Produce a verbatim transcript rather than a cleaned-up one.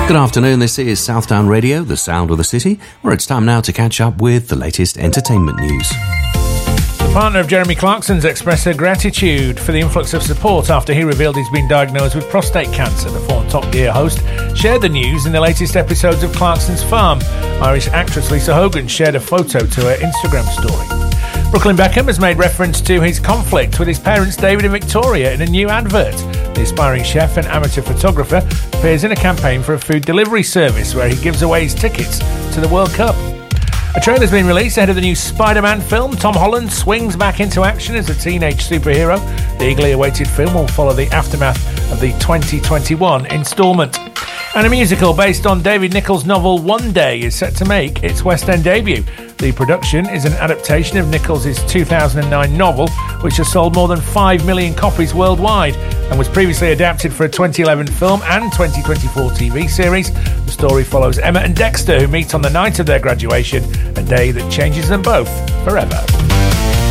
Good afternoon, this is Southdown Radio, the sound of the city, where it's time now to catch up with the latest entertainment news. The partner of Jeremy Clarkson's expressed her gratitude for the influx of support after he revealed he's been diagnosed with prostate cancer. The former Top Gear host shared the news in the latest episodes of Clarkson's Farm. Irish actress Lisa Hogan shared a photo to her Instagram story. Brooklyn Beckham has made reference to his conflict with his parents David and Victoria in a new advert. The aspiring chef and amateur photographer appears in a campaign for a food delivery service where he gives away his tickets to the World Cup. A trailer has been released ahead of the new Spider-Man film. Tom Holland swings back into action as a teenage superhero. The eagerly awaited film will follow the aftermath of the twenty twenty-one instalment. And a musical based on David Nicholls' novel One Day is set to make its West End debut. The production is an adaptation of Nicholls' two thousand nine novel, which has sold more than five million copies worldwide and was previously adapted for a twenty eleven film and twenty twenty-four T V series. The story follows Emma and Dexter, who meet on the night of their graduation, a day that changes them both forever.